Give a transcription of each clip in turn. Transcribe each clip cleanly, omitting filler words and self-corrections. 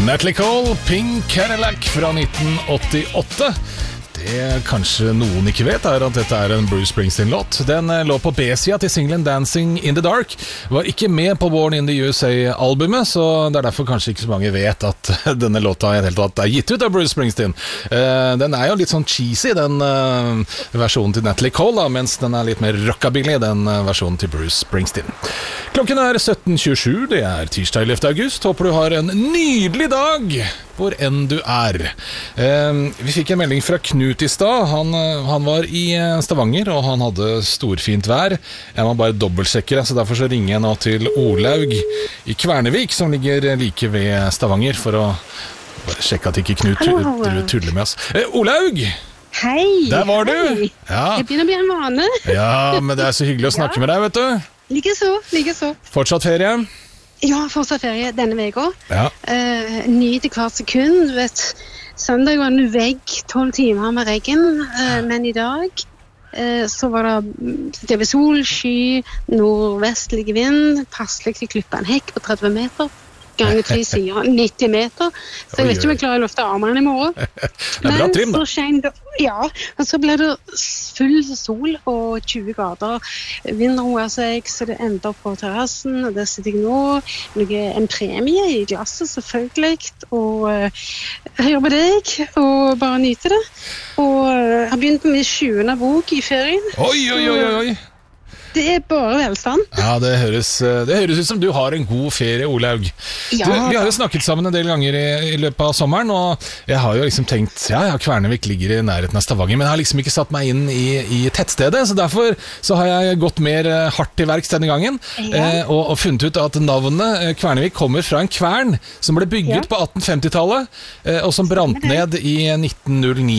Natalie Cole, Pink Cadillac fra 1988. Det kanskje noen ikke vet er at dette er en Bruce Springsteen-låt. Den lå på B-sida til singlen Dancing in the Dark. Var ikke med på Born in the USA-albumet, så det er derfor kanskje ikke så mange vet at denne låta i det hele tatt er gitt ut av Bruce Springsteen. Den er jo litt sånn cheesy, den versjonen til Natalie Cole, da, mens den er litt mer rockabilly, den versjonen til Bruce Springsteen. Klokken er 17.27, det er tirsdag 11. august. Håper du har en nydelig dag hvor enn du er. Vi fikk en melding fra Knut i stad. Han var i Stavanger, og han hadde storfint vær. Jeg må bare dobbeltsjekke det, så derfor så ringer jeg nå til Olaug i Kvernevik, som ligger like ved Stavanger, for å bare sjekke at ikke Knut tuller med oss. Olaug! Hei! Der var du! Hei. Ja. Jeg begynner å bli en vane. Ja, men det er så hyggelig å snakke med deg, vet du. Likeså. Fortsatt ferie? Ja, fortsatt ferie denne veka. Ja. Nyt hvert sekund. Du vet, søndag var en vegg 12 timer med regn, men i dag så var det sol, sky, nordvestlig vind, passelig til klippe en hekk på 30 meter. Ganger 3 sider, 90 meter. Så jeg vet ikke om jeg klarer å løfte armene i morgen. Det er bra trim, da. Ja, og så ble det full sol og 20 grader. Vinden roer seg, så det ender på terrassen, og der sitter jeg nå. Det er en premie i glasset, selvfølgelig, og høre på deg, og bare nyte det. Og jeg har begynt på min 7. bok i ferien. Oi. Det er bare velstand. Ja, det høres ut som du har en god ferie, Olaug. Ja. Vi har jo snakket sammen en del ganger i løpet av sommeren, og jeg har jo liksom tenkt, Kvernevik ligger i nærheten av Stavanger, men jeg har liksom ikke satt meg inn i tettstedet, så derfor så har jeg gått mer hardt til verks denne gangen, og funnet ut at navnet Kvernevik kommer fra en kvern som ble bygget på 1850-tallet, og som brant ned i 1909.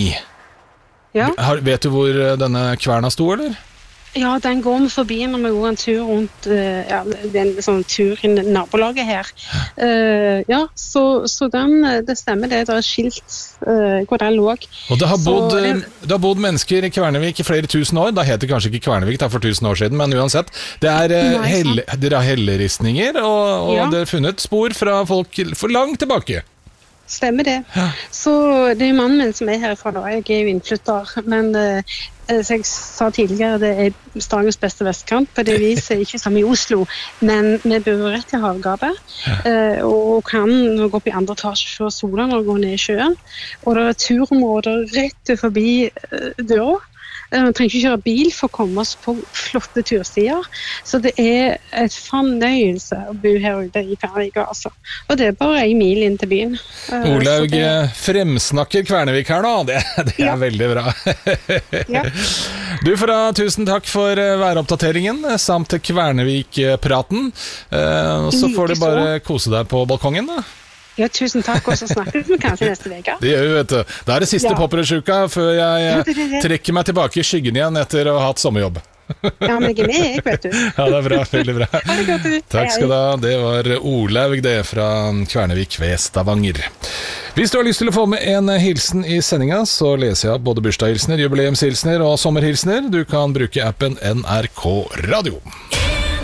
Ja. Vet du hvor denne kverna sto, eller? Ja, den går vi forbi når vi går en tur rundt det er en sånn tur i nabolaget her. Så det stemmer det er skilt hvor den lå. Og det har bodd mennesker i Kvernevik i flere tusen år. Da heter det kanskje ikke Kvernevik for 1000 år siden, men uansett. Det er helleristninger, og det er funnet spor fra folk for langt tilbake. Stemmer det. Ja. Så det er mannen min som er herfra da. Jeg er jo innflytter, men som jeg sa tidligere, det er Stavangers beste vestkant, på det viset ikke som i Oslo, men vi bor rett i havgapet, og kan gå opp i andre etasje før sola når vi går ned i sjøen, og det er turområder rett forbi døra. Man trenger ikke kjøre bil for å komme oss på flotte turstier, så det er et fornøyelse å bo her ute i Kvernevik, altså. Og det er bare 1 mil inn til byen. Olaug fremsnakker Kvernevik her nå, det er veldig bra. Ja. Du får ha tusen takk for væroppdateringen, samt Kvernevik-praten, så får du bare kose deg på balkongen da. Ja, tusen takk, og så snakkes vi kanskje neste veka. Det gjør vi, vet du. Det er det siste popperutsjuka før jeg trekker meg tilbake i skyggen igjen etter å ha hatt sommerjobb. Ja, men jeg er med, jeg vet du. Ja, det er bra, veldig bra. Ha det godt, du. Takk skal du ha. Det var Olaug det fra Kvernevik ved Stavanger. Hvis du har lyst til å få med en hilsen i sendinga, så leser jeg både bursdagshilsener, jubileumshilsener og sommerhilsener. Du kan bruke appen NRK Radio.